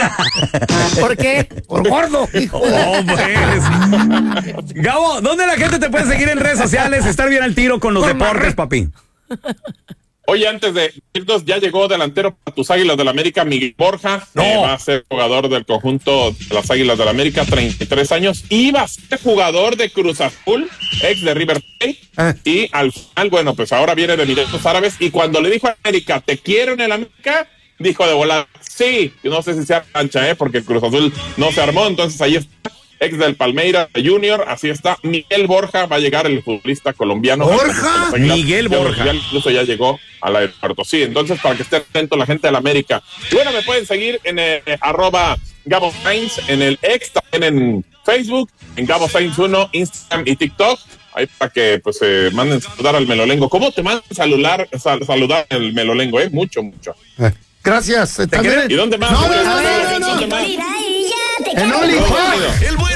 ¿Por qué? Por gordo. Oh, pues. Gabo, ¿dónde la gente te puede seguir en redes sociales? Estar bien al tiro con los deportes, papi. Oye, antes de irnos, ya llegó delantero para tus Águilas del la América, Miguel Borja. Va a ser jugador del conjunto de las Águilas del la América, 33 años. Iba a ser jugador de Cruz Azul, ex de River Plate. Y al final, bueno, pues ahora viene de Emiratos Árabes. Y cuando le dijo a América, ¿te quiero en el América? Dijo de volada, sí. No sé si sea cancha, porque el Cruz Azul no se armó. Entonces ahí está. Ex del Palmeiras Junior, así está. Miguel Borja va a llegar, el futbolista colombiano. ¿Borja? Miguel Borja. Ya incluso ya llegó al aeropuerto. Sí, entonces para que esté atento la gente de la América. Y bueno, me pueden seguir en @Gabo Sainz, en el ex, también en Facebook, en Gabo Sainz 1, Instagram y TikTok. Ahí para que pues manden saludar al Melolengo. ¿Cómo te mandan saludar el Melolengo? Mucho. Gracias. ¿Y dónde más? No. ¿Dónde más? En OnlyFans.